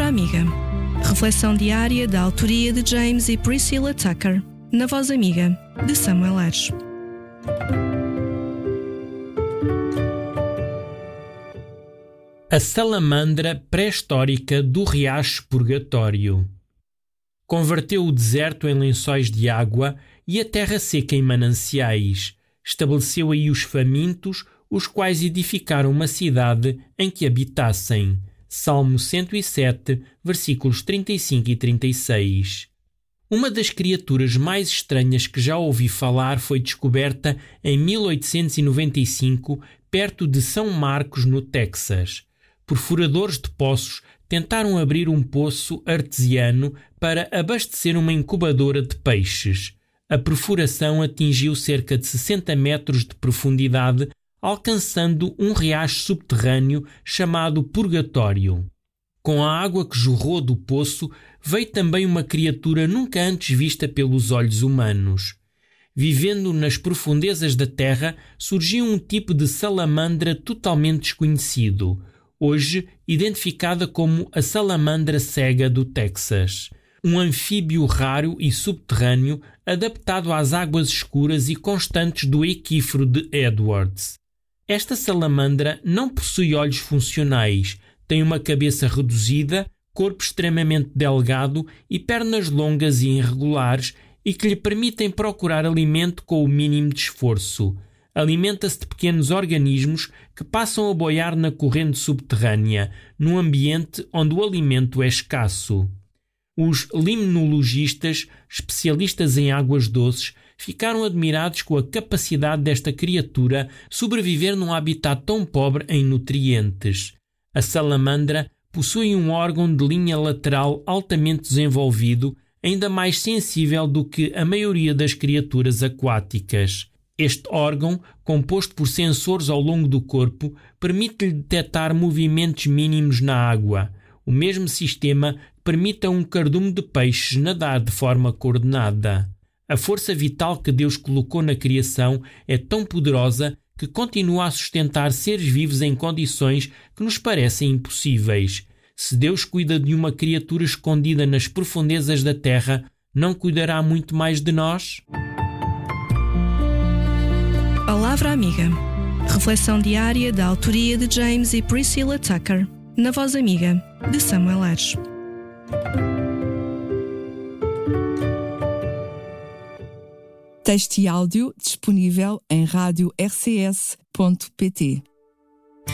Palavra Amiga. Reflexão diária da autoria de James e Priscilla Tucker, na voz amiga de Samuel Ares. A salamandra pré-histórica do Riacho Purgatório. Converteu o deserto em lençóis de água e a terra seca em mananciais. Estabeleceu aí os famintos, os quais edificaram uma cidade em que habitassem. Salmo 107, versículos 35 e 36. Uma das criaturas mais estranhas que já ouvi falar foi descoberta em 1895, perto de São Marcos, no Texas. Perfuradores de poços tentaram abrir um poço artesiano para abastecer uma incubadora de peixes. A perfuração atingiu cerca de 60 metros de profundidade, alcançando um riacho subterrâneo chamado Purgatório. Com a água que jorrou do poço, veio também uma criatura nunca antes vista pelos olhos humanos. Vivendo nas profundezas da terra, surgiu um tipo de salamandra totalmente desconhecido, hoje identificada como a salamandra cega do Texas. Um anfíbio raro e subterrâneo adaptado às águas escuras e constantes do equífero de Edwards. Esta salamandra não possui olhos funcionais, tem uma cabeça reduzida, corpo extremamente delgado e pernas longas e irregulares e que lhe permitem procurar alimento com o mínimo de esforço. Alimenta-se de pequenos organismos que passam a boiar na corrente subterrânea, num ambiente onde o alimento é escasso. Os limnologistas, especialistas em águas doces, ficaram admirados com a capacidade desta criatura sobreviver num habitat tão pobre em nutrientes. A salamandra possui um órgão de linha lateral altamente desenvolvido, ainda mais sensível do que a maioria das criaturas aquáticas. Este órgão, composto por sensores ao longo do corpo, permite-lhe detectar movimentos mínimos na água. O mesmo sistema permite a um cardume de peixes nadar de forma coordenada. A força vital que Deus colocou na criação é tão poderosa que continua a sustentar seres vivos em condições que nos parecem impossíveis. Se Deus cuida de uma criatura escondida nas profundezas da terra, não cuidará muito mais de nós? Palavra Amiga. Reflexão diária da autoria de James e Priscilla Tucker, na voz amiga de Samuel Ares. Texto e áudio disponível em radiorcs.pt.